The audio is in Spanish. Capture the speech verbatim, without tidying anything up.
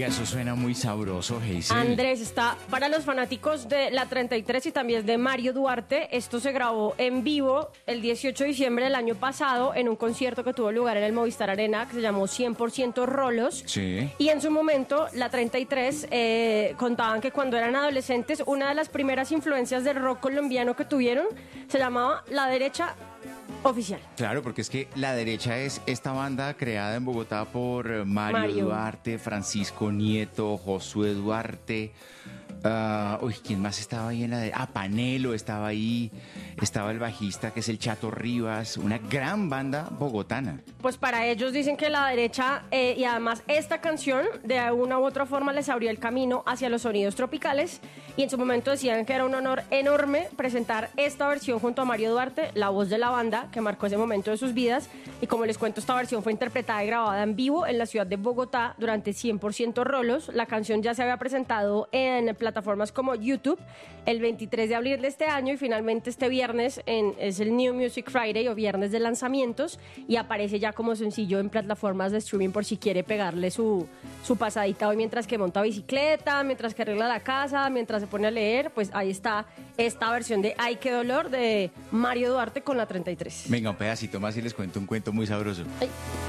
eso suena muy sabroso, Hazel. Andrés, está para los fanáticos de la treinta y tres y también de Mario Duarte. Esto se grabó en vivo el dieciocho de diciembre del año pasado en un concierto que tuvo lugar en el Movistar Arena que se llamó cien por ciento Rolos. Sí. Y en su momento, la treinta y tres eh, contaban que cuando eran adolescentes, una de las primeras influencias del rock colombiano que tuvieron se llamaba La Derecha Oficial. Claro, porque es que La Derecha es esta banda creada en Bogotá por eh, Mario, Mario. Duarte, Francisco Nieto, Josué Duarte. ah, uy, ¿quién más estaba ahí en la de? Ah, Panelo estaba ahí. Estaba el bajista que es el Chato Rivas. Una gran banda bogotana. Pues para ellos dicen que La Derecha, eh, y además esta canción de una u otra forma les abrió el camino hacia los sonidos tropicales, y en su momento decían que era un honor enorme presentar esta versión junto a Mario Duarte, la voz de la banda que marcó ese momento de sus vidas. Y como les cuento, esta versión fue interpretada y grabada en vivo en la ciudad de Bogotá durante cien por ciento Rolos. La canción ya se había presentado en plataformas como YouTube el veintitrés de abril de este año, y finalmente este viernes en, es el New Music Friday o viernes de lanzamientos, y aparece ya como sencillo en plataformas de streaming por si quiere pegarle su, su pasadita hoy mientras que monta bicicleta, mientras que arregla la casa, mientras se pone a leer. Pues ahí está esta versión de Ay, qué dolor de Mario Duarte con la treinta y tres. Venga, un pedacito más y les cuento un cuento muy sabroso. Ay.